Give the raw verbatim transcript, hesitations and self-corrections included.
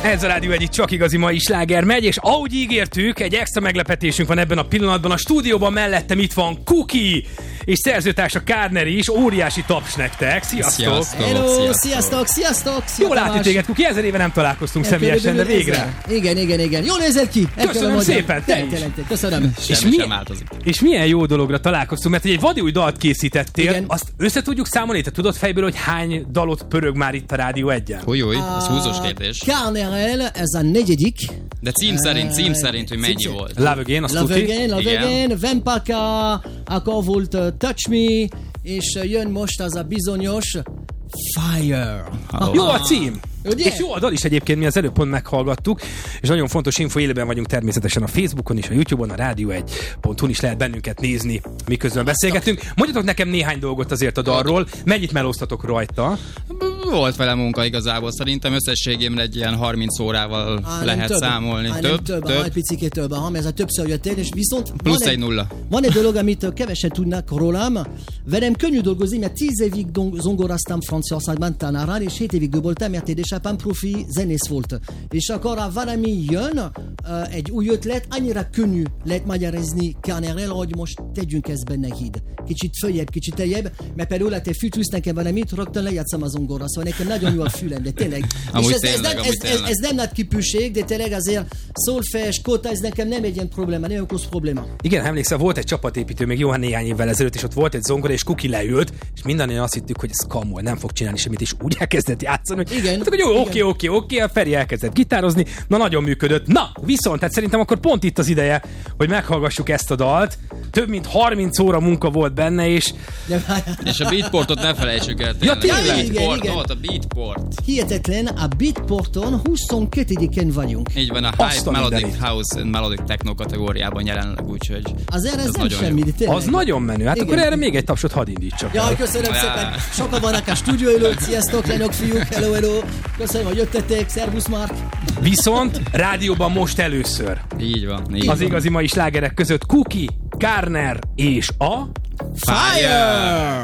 Ez a Rádió egy csak igazi mai sláger megy, és ahogy ígértük, egy extra meglepetésünk van ebben a pillanatban. A stúdióban mellettem itt van Kuki, és szerzőtársa Kárner is. Óriási taps nektek. Sziasztok! Sziasztok! Hello, Sziasztok! sziasztok, sziasztok! Jó látni téged, Kuki, ezer éve nem találkoztunk személyesen, de végre. Igen, igen, igen. Jól nézel ki! Köszönöm szépen, te is. Köszönöm. És, Semmi mi, sem változik. és milyen jó dologra találkoztunk, mert egy vadi új dalt készítettél. Igen. Azt össze tudjuk számolni? Te tudod fejből, hogy hány dalot pörög már itt a Rádió egyen? Új, új, ez húzós kérdés. Kárnerrel, ez a negyedik. De cím szerint, cím szerint, hogy mennyi volt. Love Again, azt Love tuti? Again, Love Igen. Again, Vempaka, akkor volt uh, Touch Me, és uh, jön most az a bizonyos Fire. Oh. Jó a cím! Ugye? És jó a dal is egyébként, mi az előbb pont meghallgattuk, és nagyon fontos info, élőben vagyunk természetesen a Facebookon is, a YouTube-on, a rádió egy pont hu-n is lehet bennünket nézni, miközben beszélgetünk. Mondjatok nekem néhány dolgot azért a dalról, mennyit melóztatok rajta? Volt vele munka igazából. Szerintem összességében egy ilyen harminc órával Á, lehet több. számolni. Á, több, nem több, több. Egy picikét több, ha, mert ez a többször jöttél, és viszont Plusz van egy nulla. Van egy dolog, amit kevesen tudnak rólam. Velem könnyű dolgozni, mert tíz évig dong- zongoráztam Franciaországban tanárral, és hét évig doboltam, mert édesapám profi zenész volt. És akkor, ha valami jön, uh, egy új ötlet, annyira könnyű lehet magyarázni Kárnerrel, hogy most tegyünk ezt benne híd. Kicsit följebb, kicsit eljebb, mert például ha te fűtűz nekem valamit, rögtön lejátszom a zongora, szóval nekem nagyon jó a fülem, de tényleg. Amúgy és ez, tényleg, ez, nem, amúgy ez, ez, tényleg. ez nem nagy kipűség, de tényleg azért szolfes, kóta, ez nekem nem egy ilyen probléma, nem okoz probléma. Igen, emlékszel, volt egy csapatépítő még jó néhány évvel ezelőtt, és ott volt egy zongora, és Kuki leült, és mindannyian azt hittük, hogy ez kamol, nem fog csinálni semmit, és úgy elkezdett játszani, hogy, Igen, hát, hogy jó, igen. oké, oké, oké, a Feri elkezdett gitározni, na nagyon működött. Na, viszont, tehát szerintem akkor pont itt az ideje, hogy meghallgassuk ezt a dalt. Több mint harminc óra munka volt benne, és De, És a beatportot ne felejtsük el. Ja, tényleg? Igen, Beatport, igen. ott a beatport. hihetetlen, a Beatporton huszonkettedikén vagyunk. Így van, a Azt Hype a Melodic mindenit. House and Melodic Techno kategóriában jelenleg, úgyhogy Azért ez, ez nem nagyon semmi, jó. de tényleg. az nagyon menő. Hát Igen. akkor erre még egy tapsot hadd indítsak. Jaj, köszönöm Ja. szépen. Sokan vannak a stúdió előtt. Sziasztok, lányok, fiúk. Hello, hello. Köszönöm, hogy jöttetek. Szervusz, Mark. Viszont rádióban most először így van. Így az van. igazi mai slágerek között Kuki, Kárner és a... Fire!